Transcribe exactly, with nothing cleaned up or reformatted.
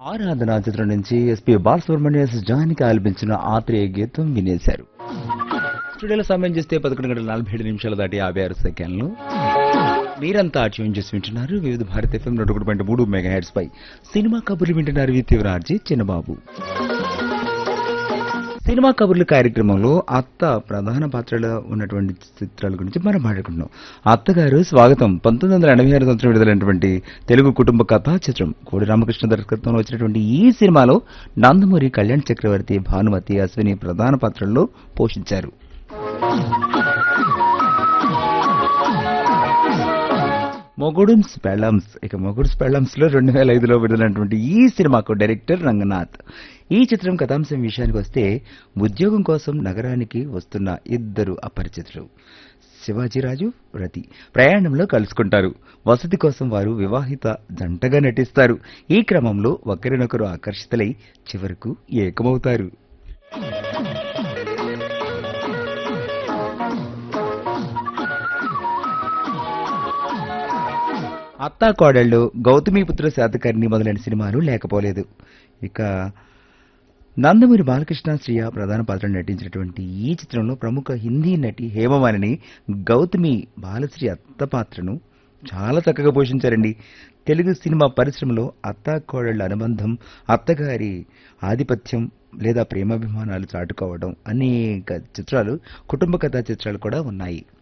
ఆరాధన చిత్రం నుంచి ఎస్పీ బాలసుబ్రహ్మణ్య జానికి ఆలపించిన ఆత్రేయ గీతం వినేశారు. స్టూడియోలో సమయం చేస్తే పదకొండు గంటల నలభై ఏడు నిమిషాలు దాటి యాభై ఆరు సెకండ్లు. మీరంతా ట్యూన్ చేసి వింటున్నారు వివిధ భారత ఎఫ్ఎం నూట ఒకటి పాయింట్ మూడు మెగా హెడ్స్ పై సినిమా కబుర్లు వింటున్నారు వి తీవ్రార్జీ చిన్నబాబు. సినిమా కబుర్లు కార్యక్రమంలో అత్త ప్రధాన పాత్రలో ఉన్నటువంటి చిత్రాల గురించి మనం మాట్లాడుకుంటున్నాం. అత్తగారు స్వాగతం పంతొమ్మిది వందల ఎనభై ఆరు సంవత్సరం విడుదలైనటువంటి తెలుగు కుటుంబ కథా చిత్రం. కోడి రామకృష్ణ దర్శకత్వంలో వచ్చినటువంటి ఈ సినిమాలో నందమూరి కళ్యాణ్ చక్రవర్తి, భానుమతి, అశ్విని ప్రధాన పాత్రల్లో పోషించారు. మొగుడున్స్ పెళ్ళమ్స్ ఇక మొగుడ్స్ పెళ్ళమ్స్ లో రెండు వేల ఐదులో విడుదలైనటువంటి ఈ సినిమాకు డైరెక్టర్ రంగనాథ్. ఈ చిత్రం కథాంశం విషయానికి వస్తే ఉద్యోగం కోసం నగరానికి వస్తున్న ఇద్దరు అపరిచితులు శివాజీరాజు, రతి ప్రయాణంలో కలుసుకుంటారు. వసతి కోసం వారు వివాహిత జంటగా నటిస్తారు. ఈ క్రమంలో ఒకరినొకరు ఆకర్షితులై చివరకు ఏకమవుతారు. అత్తా కోడళ్ళు, గౌతమిపుత్ర శాతకర్ణి మొదలైన సినిమాలు లేకపోలేదు. ఇక నందమూరి బాలకృష్ణ, శ్రియ ప్రధాన పాత్రలు నటించినటువంటి ఈ చిత్రంలో ప్రముఖ హిందీ నటి హేమమాలిని గౌతమి బాలశ్రీ అత్త పాత్రను చాలా చక్కగా పోషించారండి. తెలుగు సినిమా పరిశ్రమలో అత్తా కోడళ్ల అనుబంధం, అత్తగారి ఆధిపత్యం లేదా ప్రేమాభిమానాలు చాటుకోవడం అనేక చిత్రాలు, కుటుంబ కథా చిత్రాలు కూడా ఉన్నాయి.